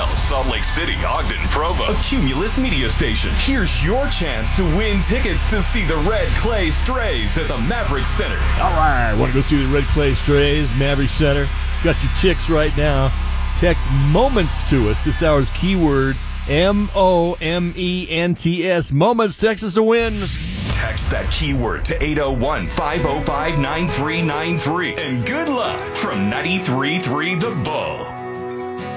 Salt Lake City, Ogden, Provo. A Cumulus media station. Here's your chance to win tickets to see the Red Clay Strays at the Maverick Center. All right, want to go see the Red Clay Strays, Maverick Center? Got your ticks right now. Text moments to us. This hour's keyword, MOMENTS. Moments, text us to win. Text that keyword to 801-505-9393. And good luck from 93.3 The Bull.